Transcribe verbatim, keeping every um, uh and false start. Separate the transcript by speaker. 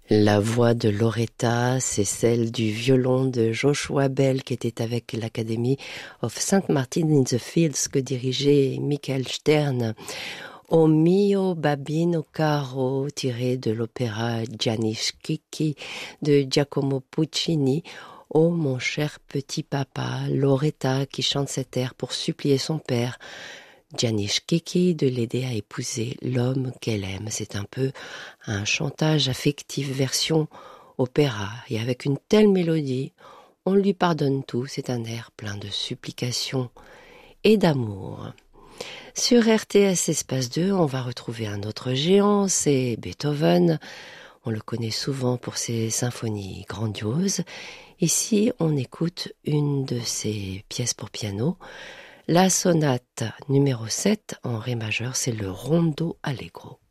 Speaker 1: La voix de Loretta, c'est celle du violon de Joshua Bell qui était avec l'Academy of Saint Martin in the Fields que dirigeait Michael Stern. O mio babino caro, tiré de l'opéra Gianni Schicchi de Giacomo Puccini. Oh mon cher petit papa, Loretta qui chante cet air pour supplier son père Gianni Schicchi de l'aider à épouser l'homme qu'elle aime. C'est un peu un chantage affectif version opéra. Et avec une telle mélodie, on lui pardonne tout. C'est un air plein de supplications et d'amour. Sur R T S Espace deux, on va retrouver un autre géant, c'est Beethoven. On le connaît souvent pour ses symphonies grandioses. Ici, on écoute une de ses pièces pour piano. La sonate numéro sept en ré majeur, c'est le Rondo Allegro.